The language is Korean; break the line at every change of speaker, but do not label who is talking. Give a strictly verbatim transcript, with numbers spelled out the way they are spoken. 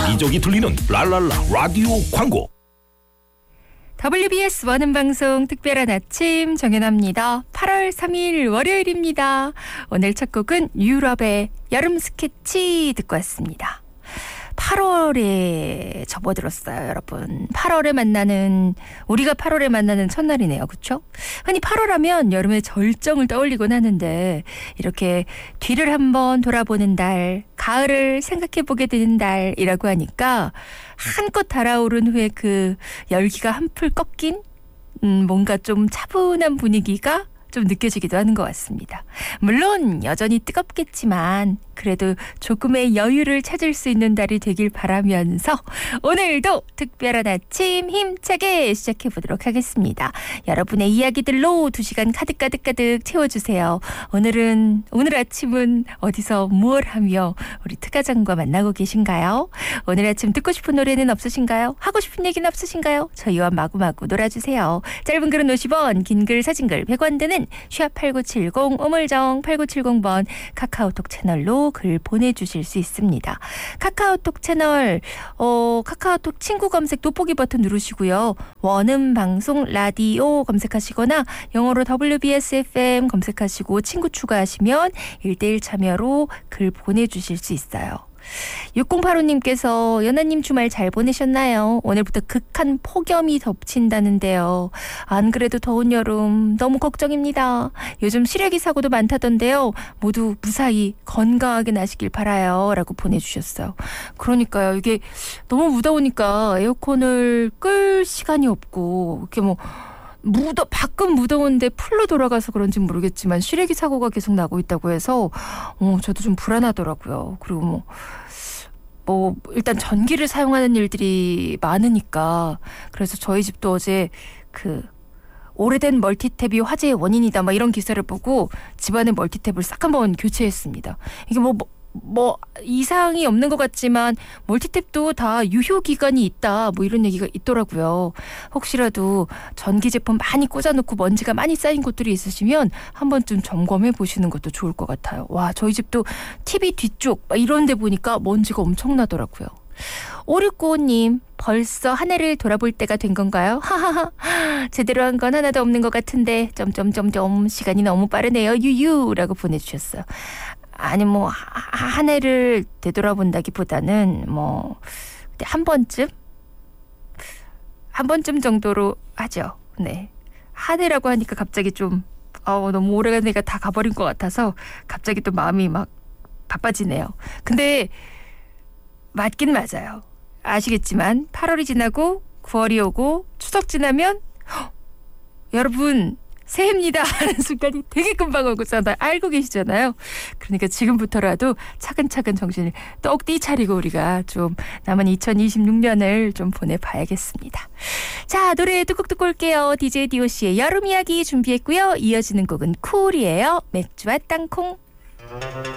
여기저기 들리는 랄랄라 라디오 광고.
더블유비에스 원음방송 특별한 아침 정연아입니다. 팔월 삼일 월요일입니다. 오늘 첫 곡은 유럽의 여름 스케치 듣고 왔습니다. 팔월에 접어들었어요, 여러분. 팔월에 만나는, 우리가 팔월에 만나는 첫날이네요. 그렇죠? 흔히 팔월 하면 여름의 절정을 떠올리곤 하는데 이렇게 뒤를 한번 돌아보는 달, 가을을 생각해보게 되는 달이라고 하니까 한껏 달아오른 후에 그 열기가 한풀 꺾인 음, 뭔가 좀 차분한 분위기가 좀 느껴지기도 하는 것 같습니다. 물론 여전히 뜨겁겠지만 그래도 조금의 여유를 찾을 수 있는 달이 되길 바라면서 오늘도 특별한 아침 힘차게 시작해보도록 하겠습니다. 여러분의 이야기들로 두 시간 가득가득가득 채워주세요. 오늘은 오늘 아침은 어디서 무얼 하며 우리 특가장과 만나고 계신가요? 오늘 아침 듣고 싶은 노래는 없으신가요? 하고 싶은 얘기는 없으신가요? 저희와 마구마구 놀아주세요. 짧은 글은 오십 원, 긴 글 사진글 백 원 드는 샵 팔구칠공 우물정 팔구칠공 번 카카오톡 채널로 글 보내주실 수 있습니다. 카카오톡 채널 어, 카카오톡 친구 검색 돋보기 버튼 누르시고요. 원음방송 라디오 검색하시거나 영어로 더블유비에스 에프엠 검색하시고 친구 추가하시면 일 대일 참여로 글 보내주실 수 있어요. 육공팔오님께서 연아님 주말 잘 보내셨나요? 오늘부터 극한 폭염이 덮친다는데요. 안 그래도 더운 여름 너무 걱정입니다. 요즘 시래기 사고도 많다던데요. 모두 무사히 건강하게 나시길 바라요. 라고 보내주셨어요. 그러니까요. 이게 너무 무더우니까 에어컨을 끌 시간이 없고 이렇게 뭐 무더 밖은 무더운데 풀로 돌아가서 그런지 모르겠지만 시래기 사고가 계속 나고 있다고 해서 어, 저도 좀 불안하더라고요. 그리고 뭐, 뭐 일단 전기를 사용하는 일들이 많으니까 그래서 저희 집도 어제 그 오래된 멀티탭이 화재의 원인이다 막 이런 기사를 보고 집안의 멀티탭을 싹 한번 교체했습니다. 이게 뭐, 뭐 뭐 이상이 없는 것 같지만 멀티탭도 다 유효기간이 있다 뭐 이런 얘기가 있더라고요. 혹시라도 전기 제품 많이 꽂아놓고 먼지가 많이 쌓인 곳들이 있으시면 한 번쯤 점검해 보시는 것도 좋을 것 같아요. 와, 저희 집도 티비 뒤쪽 이런 데 보니까 먼지가 엄청나더라고요. 오육구오님 벌써 한 해를 돌아볼 때가 된 건가요? 하하하 제대로 한 건 하나도 없는 것 같은데 점점점점 시간이 너무 빠르네요. 유유라고 보내주셨어요. 아니 뭐 한 해를 되돌아본다기보다는 뭐 한 번쯤 한 번쯤 정도로 하죠. 네, 한 해라고 하니까 갑자기 좀 어, 너무 오래간 해가 다 가버린 것 같아서 갑자기 또 마음이 막 바빠지네요. 근데 맞긴 맞아요. 아시겠지만 팔월이 지나고 구월이 오고 추석 지나면 허, 여러분 새해입니다 하는 순간이 되게 금방 오고 다 알고 계시잖아요. 그러니까 지금부터라도 차근차근 정신을 똑띠 차리고 우리가 좀 남은 이천이십육 년을 좀 보내봐야겠습니다. 자, 노래 뚜껑 듣고 올게요. 디제이 디오씨의 여름 이야기 준비했고요. 이어지는 곡은 쿨이에요. 맥주와 땅콩.